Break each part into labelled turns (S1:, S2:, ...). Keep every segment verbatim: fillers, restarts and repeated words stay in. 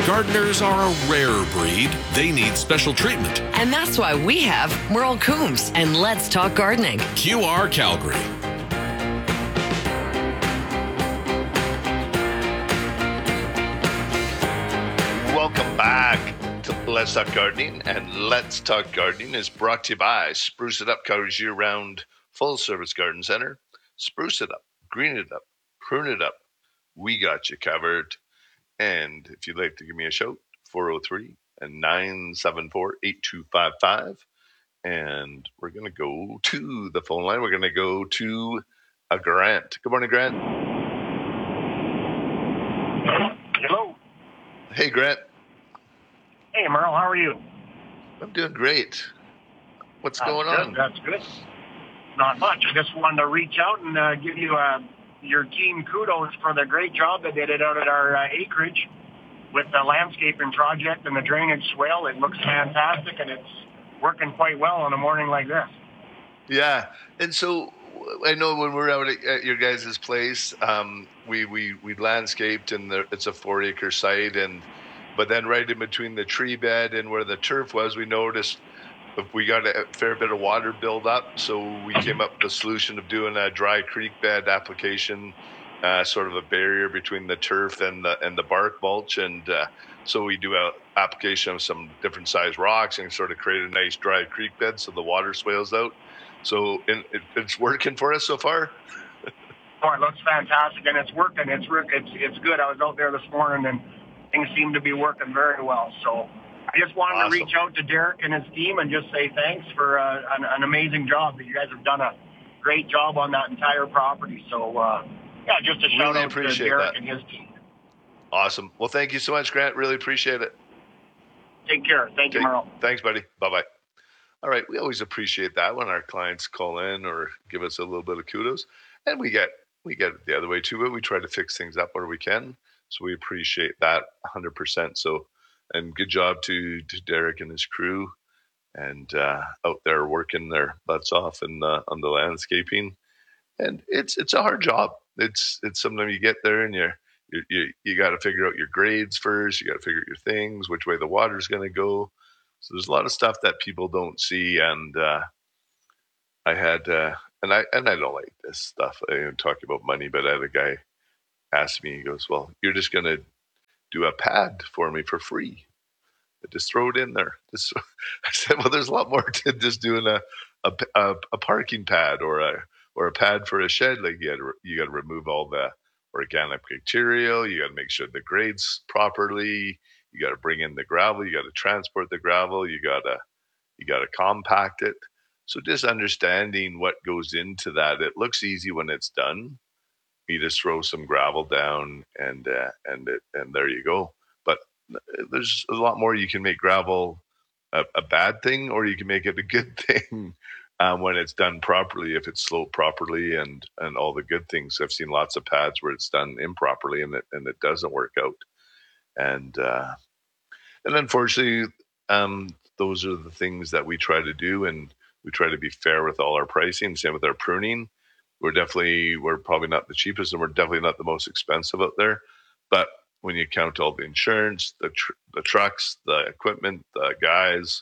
S1: Gardeners are a rare breed. They need special treatment.
S2: And that's why we have Merle Coombs and Let's Talk Gardening.
S1: Q R Calgary.
S3: Welcome back to Let's Talk Gardening, and Let's Talk Gardening is brought to you by Spruce It Up, Calgary's year-round full-service garden center. Spruce it up, green it up, prune it up. We got you covered. And if you'd like to give me a shout, four oh three, nine seven four, eight two five five. And we're going to go to the phone line. We're going to go to a Grant. Good morning, Grant.
S4: Hello.
S3: Hey, Grant.
S4: Hey, Merle, how are you?
S3: I'm doing great. What's
S4: That's
S3: going
S4: good.
S3: on?
S4: That's good. Not much. I just wanted to reach out and uh, give you uh, your team kudos for the great job that they did out at our uh, acreage with the landscaping project and the drainage swale. It looks fantastic, and it's working quite well on a morning like this.
S3: Yeah. And so I know when we're out at, at your guys' place, um, we, we, we landscaped, and the, it's a four-acre site, and but then right in between the tree bed and where the turf was, we noticed we got a fair bit of water build up, so we came up with the solution of doing a dry creek bed application, uh, sort of a barrier between the turf and the and the bark mulch, and uh, so we do a application of some different size rocks and sort of create a nice dry creek bed so the water swales out. So it, it, it's working for us so far.
S4: Oh, it looks fantastic, and it's working. It's it's it's good. I was out there this morning, and things seem to be working very well. So I just wanted
S3: Awesome.
S4: to reach out to Derek and his team and just say thanks for uh, an, an amazing job. You guys have done a great job on that entire property. So, uh, yeah, just a shout
S3: Really
S4: out to
S3: appreciate
S4: Derek
S3: that.
S4: and his team.
S3: Awesome. Well, thank you so much, Grant. Really appreciate it.
S4: Take care. Thank you,
S3: Okay.
S4: Merle.
S3: Thanks, buddy. Bye-bye. All right. We always appreciate that when our clients call in or give us a little bit of kudos. And we get we get it the other way, too. But we try to fix things up where we can. So we appreciate that one hundred percent. So, and good job to, to Derek and his crew, and uh, out there working their butts off in the, on the landscaping. And it's it's a hard job. It's it's sometimes you get there and you're, you you you got to figure out your grades first. You got to figure out your things, which way the water's going to go. So there's a lot of stuff that people don't see. And uh, I had uh, and I and I don't like this stuff. I am talking about money, but I had a guy ask me. He goes, "Well, you're just going to do a pad for me for free. Just throw it in there." Just, I said, "Well, there's a lot more to just doing a a, a, a parking pad or a or a pad for a shed. Like you got to you got to remove all the organic material. You got to make sure the grade's properly. You got to bring in the gravel. You got to transport the gravel. You got to you got to compact it. So just understanding what goes into that. It looks easy when it's done. You just throw some gravel down and uh, and it, and there you go. But there's a lot more. You can make gravel a, a bad thing, or you can make it a good thing um, when it's done properly. If it's sloped properly and and all the good things. I've seen lots of pads where it's done improperly and it and it doesn't work out. And uh, and unfortunately, um, those are the things that we try to do, and we try to be fair with all our pricing. Same with our pruning. We're definitely, we're probably not the cheapest, and we're definitely not the most expensive out there. But when you count all the insurance, the tr- the trucks, the equipment, the guys,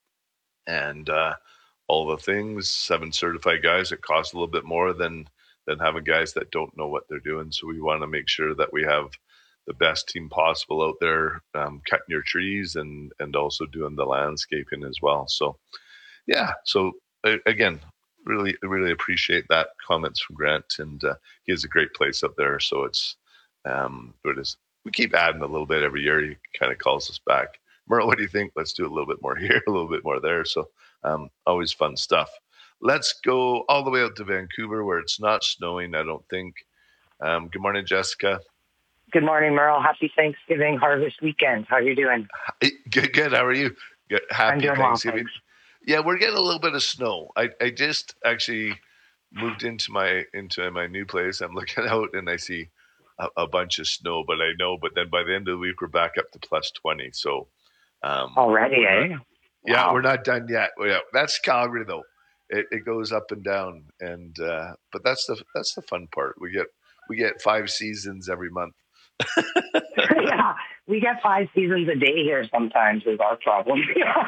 S3: and uh, all the things, seven certified guys, it costs a little bit more than than having guys that don't know what they're doing. So we want to make sure that we have the best team possible out there, um, cutting your trees and and also doing the landscaping as well. So yeah, so uh, again, really, really appreciate that comments from Grant, and uh, he has a great place up there. So it's, um, it is, we keep adding a little bit every year. He kind of calls us back. Merle, what do you think? Let's do a little bit more here, a little bit more there. So um, always fun stuff. Let's go all the way out to Vancouver where it's not snowing, I don't think. Um, good morning, Jessica.
S5: Good morning, Merle. Happy Thanksgiving harvest weekend. How are you doing?
S3: Good, good. How are you? Good. Happy
S5: I'm doing
S3: Thanksgiving.
S5: well,
S3: Yeah, we're getting a little bit of snow. I, I just actually moved into my into my new place. I'm looking out and I see a, a bunch of snow, but I know. But then by the end of the week, we're back up to plus twenty. So um,
S5: already, eh?
S3: Not, yeah,
S5: Wow.
S3: we're not done yet. Yeah, that's Calgary though. It, it goes up and down, and uh, but that's the that's the fun part. We get we get five seasons every month.
S5: Yeah, we get five seasons a day here sometimes is our problem.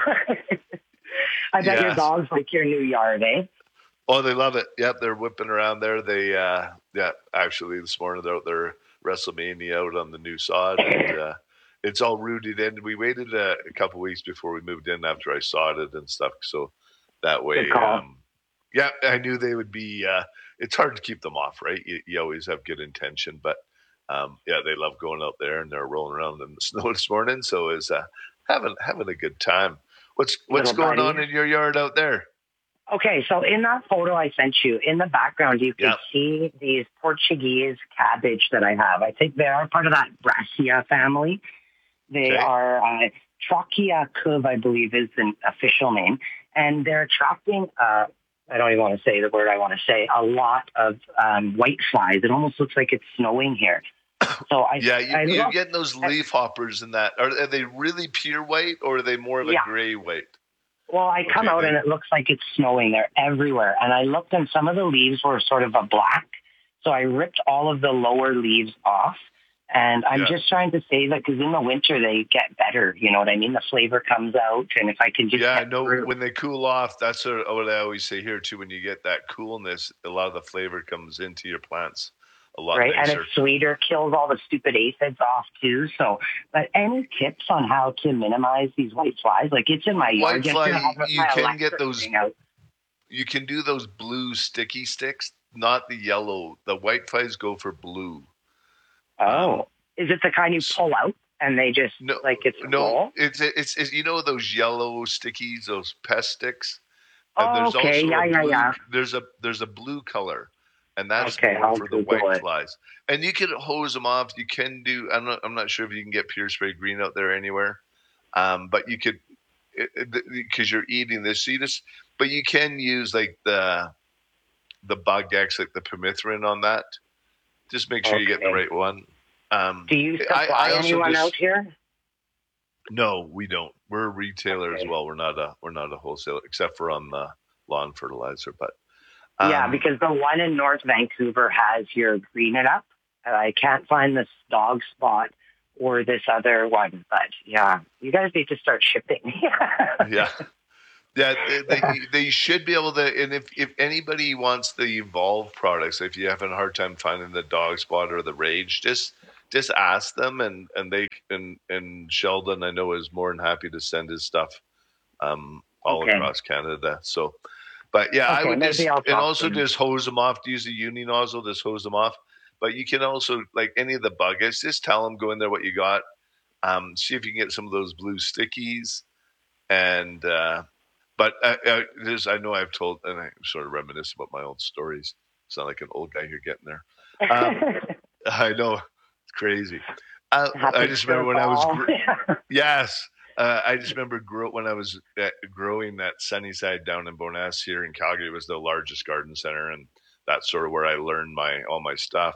S5: I bet
S3: Yes.
S5: your dog's like your new yard, eh?
S3: Oh, they love it. Yep, they're whipping around there. They, uh, yeah, actually this morning they're out there WrestleMania out on the new sod. And, uh, it's all rooted in. We waited a, a couple weeks before we moved in after I sodded and stuff. So that way,
S5: Good call.
S3: um, yeah, I knew they would be, uh, it's hard to keep them off, right? You, you always have good intention, but um, yeah, they love going out there and they're rolling around in the snow this morning. So it's uh, having, having a good time. What's, what's
S5: Little
S3: going
S5: buddy.
S3: on in your yard out there?
S5: Okay, so in that photo I sent you, in the background, you can
S3: Yeah.
S5: see these Portuguese cabbage that I have. I think they are part of that Brassica family. They
S3: Okay.
S5: are uh, Trachea cuve, I believe, is the official name, and they're attracting. Uh, I don't even want to say the word I want to say. A lot of um, white flies. It almost looks like it's snowing here. So I
S3: Yeah, you,
S5: I
S3: you're
S5: look-
S3: getting those leaf hoppers in that. Are, are they really pure white or are they more of a
S5: Yeah.
S3: gray white?
S5: Well, I come
S3: Okay,
S5: out
S3: then.
S5: and it looks like it's snowing. They're everywhere. And I looked and some of the leaves were sort of a black. So I ripped all of the lower leaves off. And I'm
S3: Yeah.
S5: just trying to say that because in the winter they get better. You know what I mean? The flavor comes out. And if I can just
S3: Yeah, I
S5: get
S3: know
S5: through-
S3: when they cool off, that's what what I always say here too. When you get that coolness, a lot of the flavor comes into your plants a lot
S5: right? And
S3: nicer.
S5: it's sweeter, kills all the stupid aphids off too. So, but any tips on how to minimize these white flies? Like it's in my yard.
S3: White fly,
S5: Yesterday, I have
S3: you
S5: my
S3: can
S5: electric
S3: get those-
S5: thing out.
S3: You can do those blue sticky sticks, not the yellow. The white flies go for blue.
S5: Oh, is it the kind you pull out and they just
S3: No,
S5: like it's a
S3: no,
S5: roll?
S3: it's, it's it's you know those yellow stickies, those pest sticks.
S5: Oh, okay. Yeah,
S3: a
S5: yeah,
S3: blue,
S5: yeah.
S3: There's a there's a blue color, and that's
S5: Okay,
S3: more
S5: I'll
S3: for the
S5: Google
S3: white
S5: it.
S3: flies. And you can hose them off. You can do. I'm not. I'm not sure if you can get Pure Spray Green out there anywhere, um, but you could because you're eating this. See this, but you can use like the the Bug X, like the permethrin on that. Just make sure you get the
S5: Okay.
S3: right one. Um,
S5: Do you
S3: I-
S5: supply
S3: I also
S5: anyone
S3: just-
S5: out here?
S3: No, we don't. We're a retailer as
S5: Okay.
S3: well. We're not a we're not a wholesaler, except for on the lawn fertilizer. But
S5: yeah,
S3: um,
S5: because the one in North Vancouver has your Green It Up. And I can't find this dog spot or this other one. But yeah, you guys need to start shipping.
S3: yeah, yeah, they, they they should be able to. And if if anybody wants the Evolve products, if you're having a hard time finding the dog spot or the Rage, just just ask them, and and they and and Sheldon, I know, is more than happy to send his stuff um, all
S5: Okay.
S3: across Canada. So, but yeah, I
S5: Okay,
S3: would
S5: maybe
S3: just
S5: I'll
S3: and
S5: talk
S3: also
S5: to him.
S3: just hose them off. Use a uni nozzle, just hose them off. But you can also, like any of the buggers, just tell them, go in there what you got. Um, see if you can get some of those blue stickies. And, uh, but uh, uh, there's, I know I've told, and I sort of reminisce about my old stories. Sound like an old guy here getting there. Um, I know, it's crazy. Uh, I
S5: Happens
S3: just
S5: to
S3: remember when I was,
S5: all.
S3: gr- yes, uh, I just remember grow, when I was uh, growing that Sunnyside down in Bowness here in Calgary. It was the largest garden center, and that's sort of where I learned my all my stuff.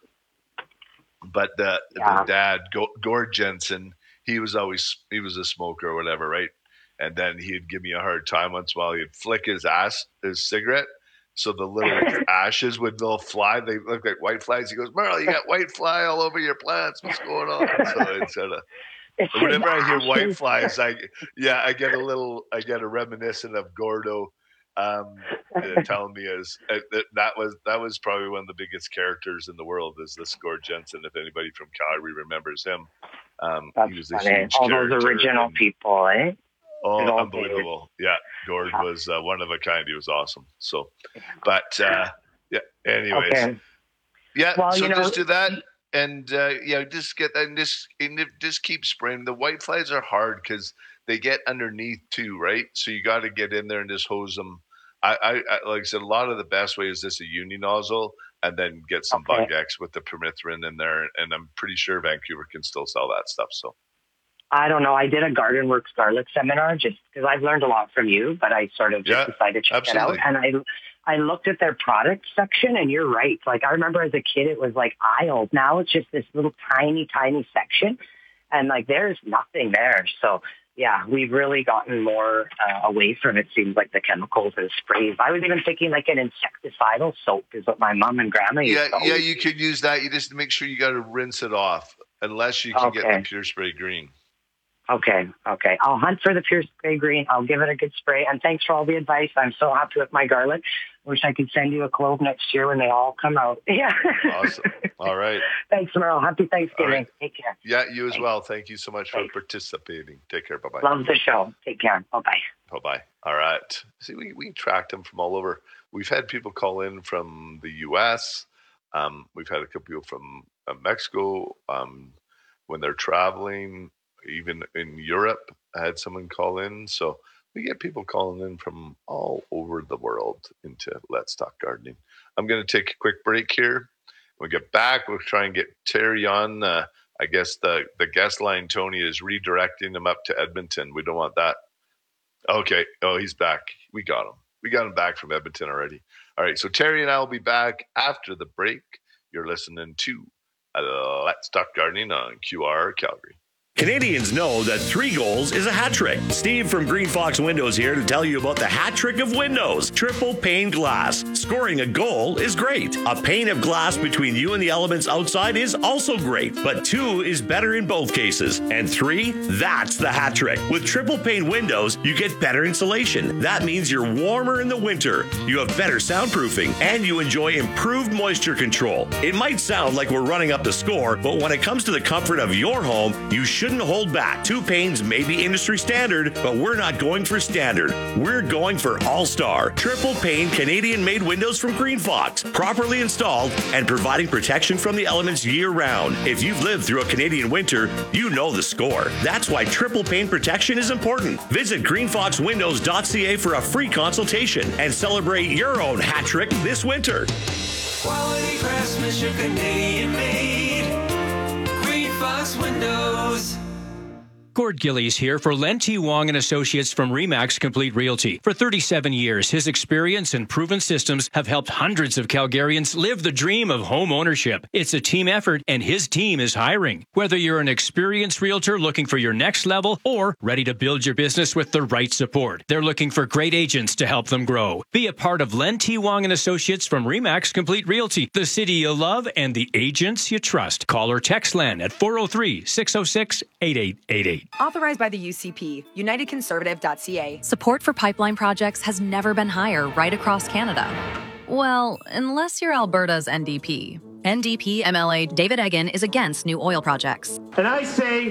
S3: But the,
S5: Yeah.
S3: the dad, Go- Gord Jensen, he was always he was a smoker or whatever, right? And then he'd give me a hard time once in a while. He'd flick his ass, his cigarette, so the little ashes would all fly. They look like white flies. He goes, "Merle, you got white fly all over your plants. What's going on?" So instead of
S5: It's
S3: whenever I hear
S5: ashes.
S3: white flies, I yeah, I get a little, I get a reminiscent of Gordo um, uh, telling me as uh, that, that was that was probably one of the biggest characters in the world is this Gord Jensen. If anybody from Calgary remembers him, um,
S5: That's
S3: he was a
S5: funny.
S3: huge
S5: All those
S3: character
S5: original
S3: and-
S5: people, eh?
S3: Oh,
S5: Good old
S3: unbelievable! Yeah, Gord was uh, one of a kind. He was awesome. So, but uh, yeah. Anyways,
S5: Okay.
S3: yeah.
S5: Well,
S3: so
S5: you know-
S3: just do that, and uh, yeah, just get that, and just and if- just keep spraying. The white flies are hard because they get underneath too, right? So you got to get in there and just hose them. I, I, I like I said, a lot of the best way is just a uni nozzle, and then get some
S5: Okay.
S3: Bug X with the permethrin in there, and I'm pretty sure Vancouver can still sell that stuff. So.
S5: I don't know. I did a Garden Works garlic seminar just because I've learned a lot from you, but I sort of just
S3: Yeah,
S5: decided to check
S3: absolutely.
S5: it out. And I I looked at their product section, and you're right. Like I remember as a kid, it was like aisles. Now it's just this little tiny, tiny section, and like there's nothing there. So yeah, we've really gotten more uh, away from it. Seems like the chemicals and sprays. I was even thinking like an insecticidal soap is what my mom and grandma used
S3: Yeah,
S5: to
S3: yeah,
S5: always
S3: you could use that. You just make sure you got to rinse it off. unless you can
S5: Okay.
S3: get the Pure Spray Green.
S5: Okay, okay. I'll hunt for the Pure Spray Green. I'll give it a good spray. And thanks for all the advice. I'm so happy with my garlic. Wish I could send you a clove next year when they all come out. Yeah.
S3: Awesome. All right.
S5: Thanks, Merle. Happy Thanksgiving.
S3: All right.
S5: Take care.
S3: Yeah, you as
S5: Thanks.
S3: well. Thank you so much for
S5: Thanks.
S3: participating. Take care. Bye-bye.
S5: Love the show. Take care. Bye-bye.
S3: Bye-bye. All right. See, we, we tracked them from all over. We've had people call in from the U S. Um, we've had a couple people from uh, Mexico um, when they're traveling. Even in Europe, I had someone call in. So we get people calling in from all over the world into Let's Talk Gardening. I'm going to take a quick break here. When we get back, we'll try and get Terry on. Uh, I guess the, the guest line, Tony, is redirecting him up to Edmonton. We don't want that. Okay. Oh, he's back. We got him. We got him back from Edmonton already. All right. So Terry and I will be back after the break. You're listening to uh, Let's Talk Gardening on Q R Calgary.
S6: Canadians know that three goals is a hat trick. Steve from Green Fox Windows here to tell you about the hat trick of windows. Triple pane glass. Scoring a goal is great. A pane of glass between you and the elements outside is also great, but two is better in both cases. And three, that's the hat trick. With triple pane windows, you get better insulation. That means you're warmer in the winter, you have better soundproofing, and you enjoy improved moisture control. It might sound like we're running up the score, but when it comes to the comfort of your home, you should Shouldn't hold back. Two panes may be industry standard, but we're not going for standard. We're going for all-star. Triple pane Canadian-made windows from Green Fox, properly installed and providing protection from the elements year-round. If you've lived through a Canadian winter, you know the score. That's why triple pane protection is important. Visit green fox windows dot c a for a free consultation and celebrate your own hat trick this winter.
S7: Quality craftsmanship, Canadian-made. Green Fox Windows.
S8: Gord Gillies here for Len T. Wong and Associates from Remax Complete Realty. For thirty-seven years, his experience and proven systems have helped hundreds of Calgarians live the dream of home ownership. It's a team effort, and his team is hiring. Whether you're an experienced realtor looking for your next level or ready to build your business with the right support, they're looking for great agents to help them grow. Be a part of Len T. Wong and Associates from Remax Complete Realty, the city you love and the agents you trust. Call or text Len at four oh three, six oh six, eight eight eight eight.
S9: Authorized by the U C P, united conservative dot c a.
S10: Support for pipeline projects has never been higher right across Canada. Well, unless you're Alberta's N D P. N D P M L A David Eggen is against new oil projects.
S11: And I say